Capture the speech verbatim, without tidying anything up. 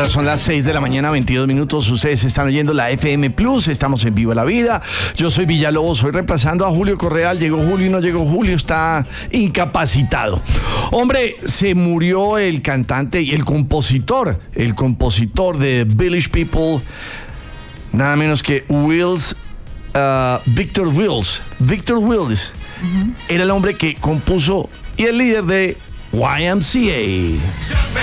Ahora son las seis de la mañana, veintidós minutos. Ustedes están oyendo la F M Plus. Estamos en Viva la Vida. Yo soy Villalobos, soy reemplazando a Julio Correal. Llegó Julio y no llegó Julio. Está incapacitado. Hombre, se murió el cantante y el compositor. El compositor de Village People. Nada menos que Wills. Uh, Victor Wills. Victor Wills. Uh-huh. Era el hombre que compuso y el líder de Y M C A.